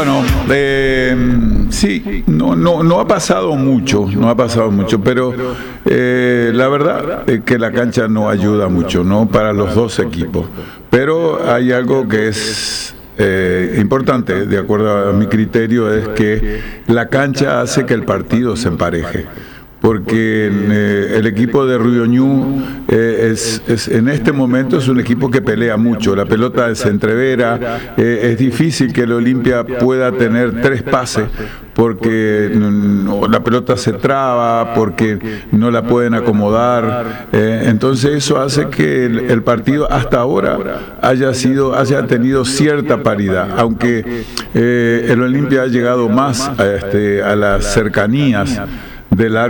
Bueno, sí, no ha pasado mucho, pero la verdad es que la cancha no ayuda mucho, ¿no? Para los dos equipos. Pero hay algo que es importante, de acuerdo a mi criterio, es que la cancha hace que el partido se empareje. Porque el equipo de Río Ñu en este momento es un equipo que pelea mucho, la pelota se entrevera, es difícil que el Olimpia pueda tener 3 pases porque la pelota se traba, porque no la pueden acomodar, entonces eso hace que el partido hasta ahora haya tenido cierta paridad, aunque el Olimpia ha llegado más a las cercanías del